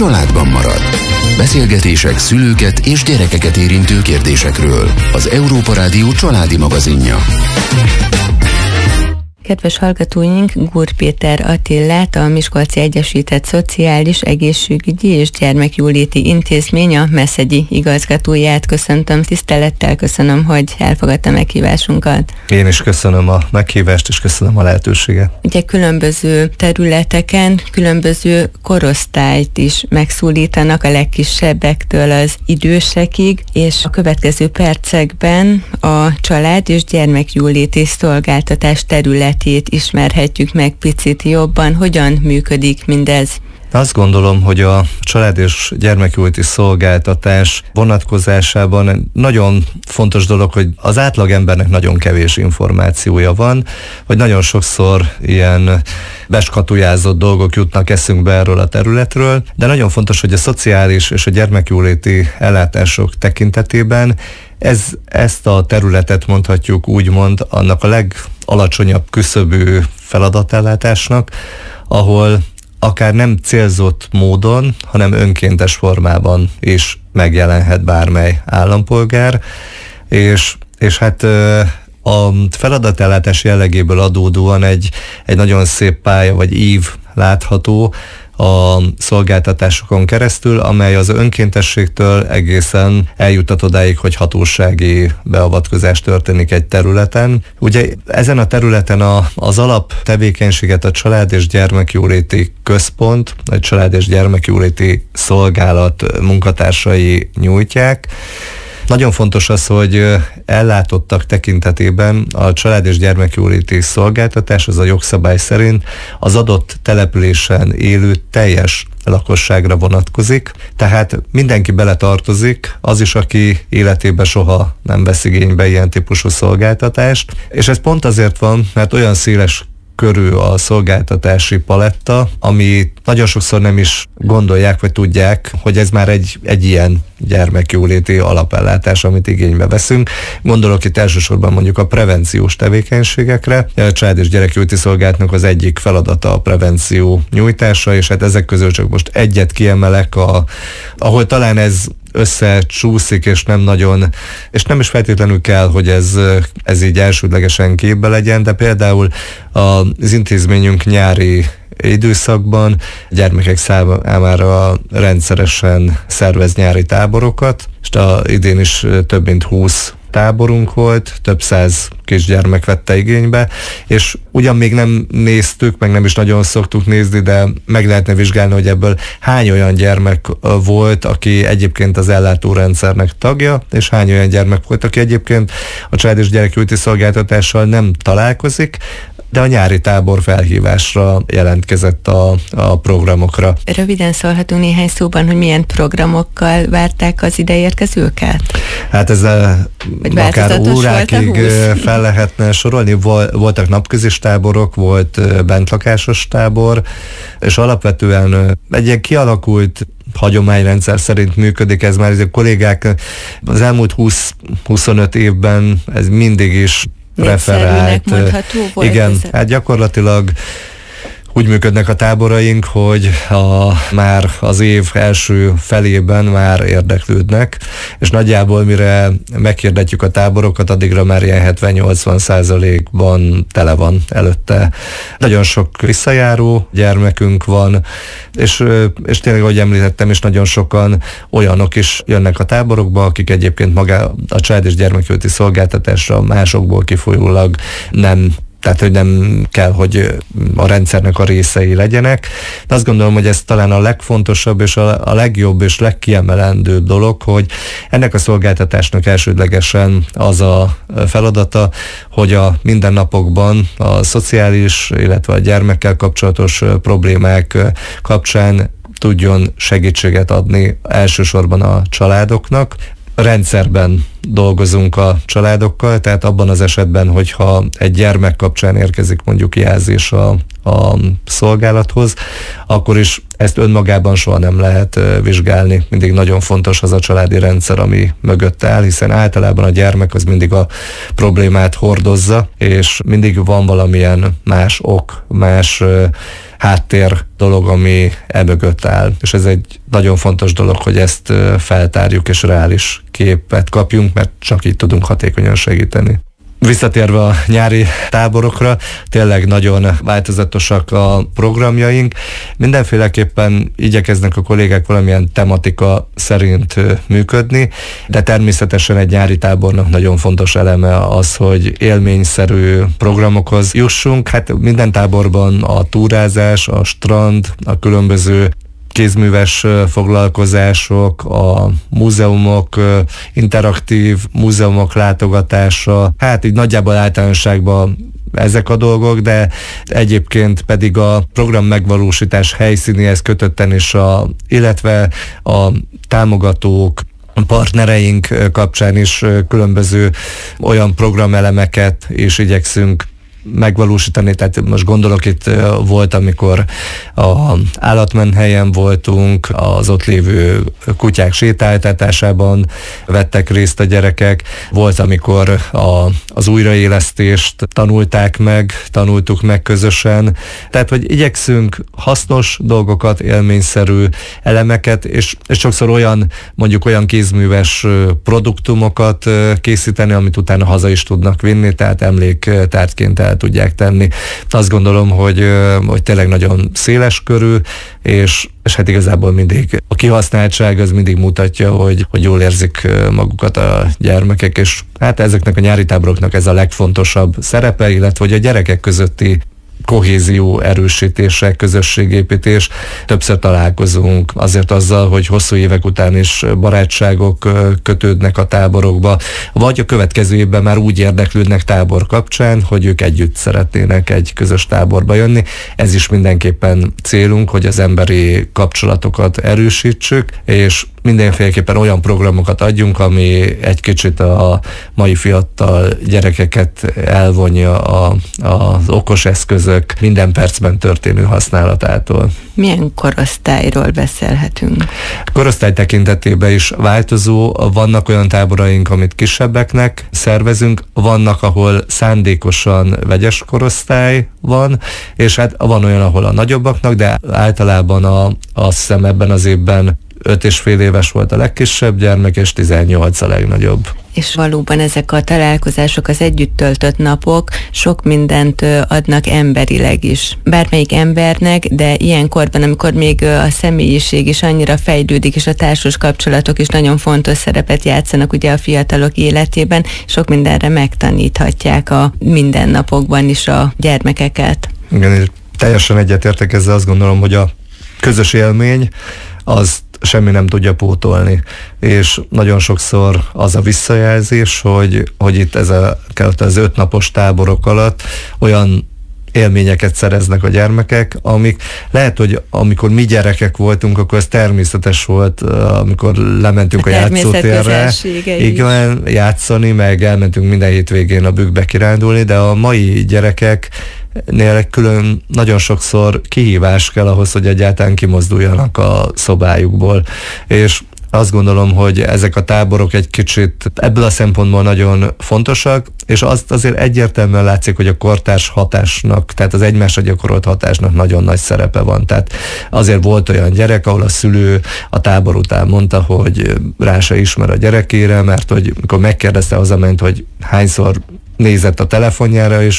családban marad. Beszélgetések szülőket és gyerekeket érintő kérdésekről. Az Európa Rádió családi magazinja. Kedves hallgatóink, Gúr Péter Attillát, a Miskolci Egyesített Szociális, Egészségügyi és Gyermekjóléti Intézmény a Meszegyi igazgatóját köszöntöm. Tisztelettel köszönöm, hogy elfogadta meghívásunkat. Én is köszönöm a meghívást, és köszönöm a lehetőséget. Ugye különböző területeken különböző korosztályt is megszólítanak, a legkisebbektől az idősekig, és a következő percekben a család és gyermekjóléti szolgáltatás területét ismerhetjük meg picit jobban. Hogyan működik mindez? Azt gondolom, hogy a család és gyermekjóléti szolgáltatás vonatkozásában nagyon fontos dolog, hogy az átlagembernek nagyon kevés információja van, hogy nagyon sokszor ilyen beskatujázott dolgok jutnak eszünkbe erről a területről, de nagyon fontos, hogy a szociális és a gyermekjóléti ellátások tekintetében ezt a területet mondhatjuk úgymond annak a legalacsonyabb küszöbű feladatellátásnak, ahol akár nem célzott módon, hanem önkéntes formában is megjelenhet bármely állampolgár, és hát a feladatellátás jellegéből adódóan egy nagyon szép pálya vagy ív látható a szolgáltatásokon keresztül, amely az önkéntességtől egészen eljutat odáig, hogy hatósági beavatkozás történik egy területen. Ugye ezen a területen az alap tevékenységet a Család és Gyermekjóléti Központ, a Család és Gyermekjóléti Szolgálat munkatársai nyújtják. Nagyon fontos az, hogy ellátottak tekintetében a család és gyermekjóléti szolgáltatás, az a jogszabály szerint az adott településen élő teljes lakosságra vonatkozik, tehát mindenki beletartozik, az is, aki életében soha nem vesz igénybe ilyen típusú szolgáltatást, és ez pont azért van, mert olyan széles körű a szolgáltatási paletta, ami nagyon sokszor nem is gondolják, vagy tudják, hogy ez már egy ilyen gyermekjóléti alapellátás, amit igénybe veszünk. Gondolok itt elsősorban mondjuk a prevenciós tevékenységekre. A Család és Gyermekjóléti Szolgálatnak az egyik feladata a prevenció nyújtása, és hát ezek közül csak most egyet kiemelek, ahol talán ez összecsúszik, és nem nagyon, és nem is feltétlenül kell, hogy ez így elsődlegesen képbe legyen, de például az intézményünk nyári időszakban gyermekek számára rendszeresen szervez nyári táborokat, és idén is több mint 20 táborunk volt, több száz kisgyermek vette igénybe, és ugyan még nem néztük, meg nem is nagyon szoktuk nézni, de meg lehetne vizsgálni, hogy ebből hány olyan gyermek volt, aki egyébként az ellátórendszernek tagja, és hány olyan gyermek volt, aki egyébként a Család és Gyermekjóléti Szolgáltatással nem találkozik, de a nyári tábor felhívásra jelentkezett a programokra. Röviden szólhatunk néhány szóban, hogy milyen programokkal várták az ideérkezőket? Hát ez akár órákig fel lehetne sorolni. Voltak napközis táborok, volt bentlakásos tábor, és alapvetően egy ilyen kialakult hagyományrendszer szerint működik ez már. A kollégák az elmúlt 20-25 évben ez mindig is referált. Igen, hát gyakorlatilag úgy működnek a táboraink, hogy már az év első felében már érdeklődnek, és nagyjából mire meghirdetjük a táborokat, addigra már ilyen 70-80%-ban tele van előtte. Nagyon sok visszajáró gyermekünk van, és tényleg, ahogy említettem, is nagyon sokan olyanok is jönnek a táborokba, akik egyébként maga a Család és Gyermekjóléti Szolgáltatásra másokból kifolyólag tehát, hogy nem kell, hogy a rendszernek a részei legyenek. De azt gondolom, hogy ez talán a legfontosabb és a legjobb és legkiemelendőbb dolog, hogy ennek a szolgáltatásnak elsődlegesen az a feladata, hogy a mindennapokban a szociális, illetve a gyermekkel kapcsolatos problémák kapcsán tudjon segítséget adni elsősorban a családoknak. Rendszerben dolgozunk a családokkal, tehát abban az esetben, hogyha egy gyermek kapcsán érkezik mondjuk jelzés a szolgálathoz, akkor is ezt önmagában soha nem lehet vizsgálni. Mindig nagyon fontos az a családi rendszer, ami mögött áll, hiszen általában a gyermek az mindig a problémát hordozza, és mindig van valamilyen más ok, más háttér dolog, ami emögött áll. És ez egy nagyon fontos dolog, hogy ezt feltárjuk és reális képet kapjunk, mert csak így tudunk hatékonyan segíteni. Visszatérve a nyári táborokra, tényleg nagyon változatosak a programjaink. Mindenféleképpen igyekeznek a kollégák valamilyen tematika szerint működni, de természetesen egy nyári tábornak nagyon fontos eleme az, hogy élményszerű programokhoz jussunk. Hát minden táborban a túrázás, a strand, a különböző kézműves foglalkozások, a múzeumok, interaktív múzeumok látogatása, hát így nagyjából általánosságban ezek a dolgok, de egyébként pedig a program megvalósítás helyszínéhez kötötten is, illetve a támogatók, partnereink kapcsán is különböző olyan programelemeket is igyekszünk megvalósítani, tehát most gondolok, itt volt, amikor az állatmenhelyen voltunk, az ott lévő kutyák sétáltatásában vettek részt a gyerekek, volt, amikor az újraélesztést tanultuk meg közösen, tehát, hogy igyekszünk hasznos dolgokat, élményszerű elemeket, és sokszor mondjuk olyan kézműves produktumokat készíteni, amit utána haza is tudnak vinni, tehát emléktárgyként el tudják tenni. Azt gondolom, hogy tényleg nagyon széles körű, és hát igazából mindig a kihasználtság az mindig mutatja, hogy jól érzik magukat a gyermekek, és hát ezeknek a nyári táboroknak ez a legfontosabb szerepe, illetve hogy a gyerekek közötti kohézió erősítése, közösségépítés. Többször találkozunk azért azzal, hogy hosszú évek után is barátságok kötődnek a táborokba, vagy a következő évben már úgy érdeklődnek tábor kapcsán, hogy ők együtt szeretnének egy közös táborba jönni. Ez is mindenképpen célunk, hogy az emberi kapcsolatokat erősítsük, és mindenféleképpen olyan programokat adjunk, ami egy kicsit a mai fiatal gyerekeket elvonja az okos eszközök minden percben történő használatától. Milyen korosztályról beszélhetünk? Korosztály tekintetében is változó. Vannak olyan táboraink, amit kisebbeknek szervezünk, vannak, ahol szándékosan vegyes korosztály van, és hát van olyan, ahol a nagyobbaknak, de általában azt hiszem ebben az évben 5,5 éves volt a legkisebb gyermek, és 18 a legnagyobb. És valóban ezek a találkozások, az együtt töltött napok sok mindent adnak emberileg is. Bármelyik embernek, de ilyen korban, amikor még a személyiség is annyira fejlődik, és a társas kapcsolatok is nagyon fontos szerepet játszanak ugye a fiatalok életében, sok mindenre megtaníthatják a mindennapokban is a gyermekeket. Igen, és teljesen egyetértek ezzel, azt gondolom, hogy a közös élmény az semmi nem tudja pótolni, és nagyon sokszor az a visszajelzés, hogy itt az 5 napos táborok alatt olyan élményeket szereznek a gyermekek, amik lehet, hogy amikor mi gyerekek voltunk, akkor ez természetes volt, amikor lementünk a játszótérre, igen, játszani, meg elmentünk minden hétvégén a bükkbe kirándulni, de a mai gyerekeknél külön nagyon sokszor kihívás kell ahhoz, hogy egyáltalán kimozduljanak a szobájukból, és azt gondolom, hogy ezek a táborok egy kicsit ebből a szempontból nagyon fontosak, és azt azért egyértelműen látszik, hogy a kortárs hatásnak, tehát az egymásra gyakorolt hatásnak nagyon nagy szerepe van. Tehát azért volt olyan gyerek, ahol a szülő a tábor után mondta, hogy rá se ismer a gyerekére, mert hogy mikor megkérdezte, hazament, hogy hányszor nézett a telefonjára, és